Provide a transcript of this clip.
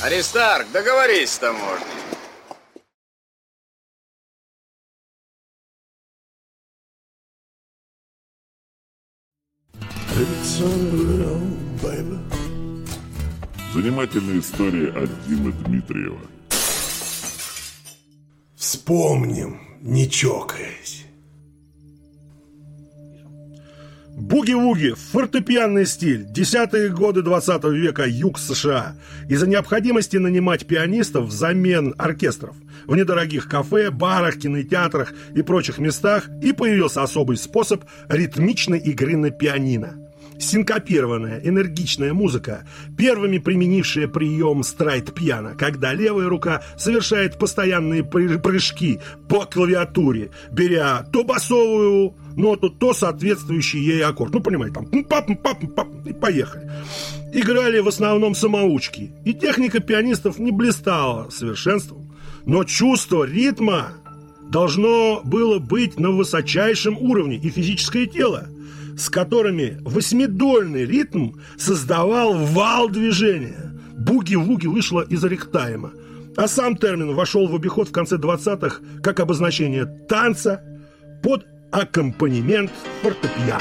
Аристарх, договорись с таможней. Занимательная история от Димы Дмитриева. Вспомним, не чокаясь. Буги-вуги, фортепианный стиль, 10-е годы 20 века, юг США. Из-за необходимости нанимать пианистов взамен оркестров в недорогих кафе, барах, кинотеатрах и прочих местах и появился особый способ ритмичной игры на пианино. Синкопированная, энергичная музыка, первыми применившая прием страйт-пиано, когда левая рука совершает постоянные прыжки по клавиатуре, беря то басовую ноту, то соответствующий ей аккорд. Ну, понимаете, там пап-пап-пап, и поехали. Играли в основном самоучки, и техника пианистов не блистала совершенством, но чувство ритма должно было быть на высочайшем уровне, и физическое тело, с которыми восьмидольный ритм создавал вал движения. Буги-вуги вышло из рэгтайма, а сам термин вошел в обиход в конце 20-х как обозначение танца под аккомпанемент фортепиано.